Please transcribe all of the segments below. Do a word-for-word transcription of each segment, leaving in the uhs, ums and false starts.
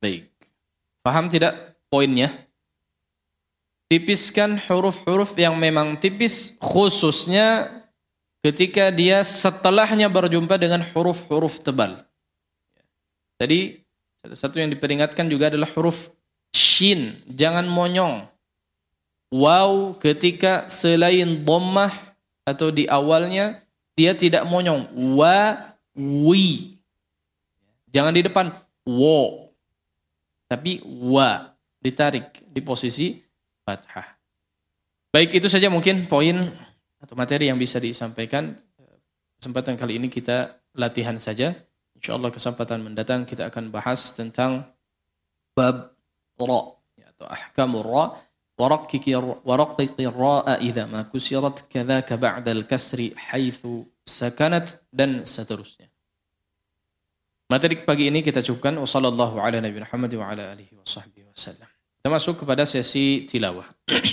Baik. Paham tidak poinnya? Tipiskan huruf-huruf yang memang tipis, khususnya ketika dia setelahnya berjumpa dengan huruf-huruf tebal. Jadi salah satu yang diperingatkan juga adalah huruf shin, jangan monyong. Waw ketika selain dhammah atau di awalnya dia tidak monyong. Wa, wi. Jangan di depan wo, tapi wa, ditarik di posisi fathah. Baik, itu saja mungkin poin atau materi yang bisa disampaikan. Kesempatan kali ini kita latihan saja. Insyaallah kesempatan mendatang kita akan bahas tentang bab ra atau ahkamur ra wa raqiqi wa raqiqi ra idza ma kusirat kadzaka ba'da al-kasri haitsu sakanat dan seterusnya. Materi pagi ini kita cukupkan. Wassallallahu ala nabiyina Muhammad wa ala alihi wa sahbihi wasallam. Kita masuk kepada sesi tilawah.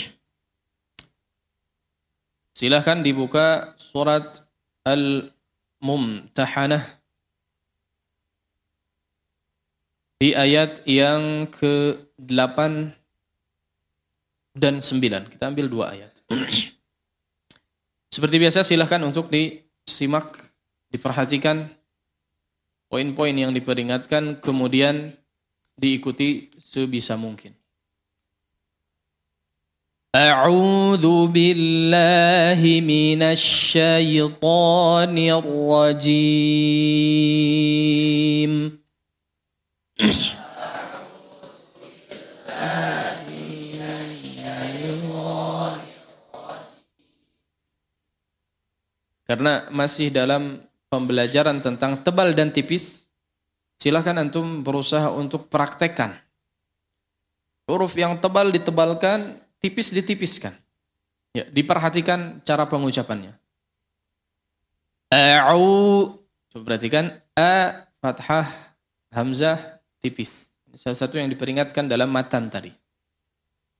Silahkan dibuka surat Al-Mumtahanah di ayat yang ke delapan dan sembilan. Kita ambil dua ayat. Seperti biasa silahkan untuk disimak, diperhatikan poin-poin yang diperingatkan, kemudian diikuti sebisa mungkin. A'udzu billahi minasy syaithanir rajim. Karena masih dalam pembelajaran tentang tebal dan tipis, silakan antum berusaha untuk praktekkan. Huruf yang tebal ditebalkan, tipis ditipiskan. Ya, diperhatikan cara pengucapannya. A'u, coba perhatikan, a fathah, hamzah tipis. Ini salah satu yang diperingatkan dalam matan tadi.